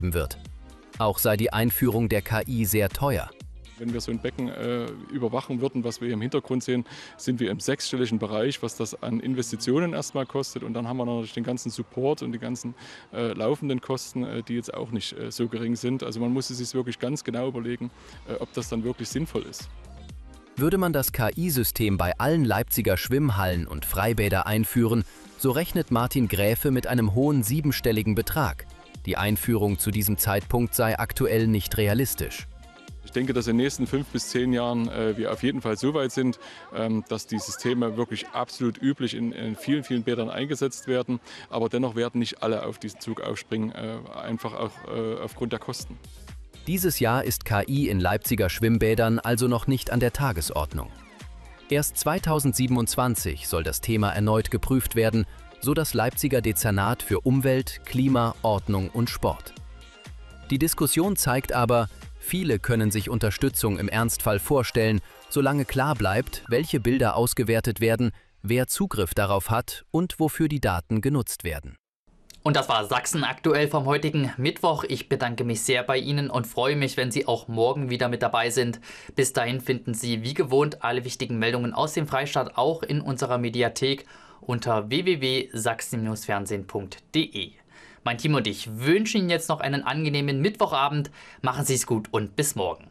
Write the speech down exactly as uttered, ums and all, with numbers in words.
wird. Auch sei die Einführung der K I sehr teuer. Wenn wir so ein Becken äh, überwachen würden, was wir hier im Hintergrund sehen, sind wir im sechsstelligen Bereich, was das an Investitionen erstmal kostet. Und dann haben wir natürlich den ganzen Support und die ganzen äh, laufenden Kosten, äh, die jetzt auch nicht äh, so gering sind. Also man muss es sich wirklich ganz genau überlegen, äh, ob das dann wirklich sinnvoll ist. Würde man das K I-System bei allen Leipziger Schwimmhallen und Freibäder einführen, so rechnet Martin Gräfe mit einem hohen siebenstelligen Betrag. Die Einführung zu diesem Zeitpunkt sei aktuell nicht realistisch. Ich denke, dass in den nächsten fünf bis zehn Jahren äh, wir auf jeden Fall so weit sind, ähm, dass die Systeme wirklich absolut üblich in, in vielen, vielen Bädern eingesetzt werden. Aber dennoch werden nicht alle auf diesen Zug aufspringen, äh, einfach auch äh, aufgrund der Kosten. Dieses Jahr ist K I in Leipziger Schwimmbädern also noch nicht an der Tagesordnung. Erst zweitausendsiebenundzwanzig soll das Thema erneut geprüft werden, so das Leipziger Dezernat für Umwelt, Klima, Ordnung und Sport. Die Diskussion zeigt aber, viele können sich Unterstützung im Ernstfall vorstellen, solange klar bleibt, welche Bilder ausgewertet werden, wer Zugriff darauf hat und wofür die Daten genutzt werden. Und das war Sachsen aktuell vom heutigen Mittwoch. Ich bedanke mich sehr bei Ihnen und freue mich, wenn Sie auch morgen wieder mit dabei sind. Bis dahin finden Sie wie gewohnt alle wichtigen Meldungen aus dem Freistaat auch in unserer Mediathek unter w w w punkt sachsen fernsehen punkt de. Mein Team und ich wünschen Ihnen jetzt noch einen angenehmen Mittwochabend. Machen Sie es gut und bis morgen.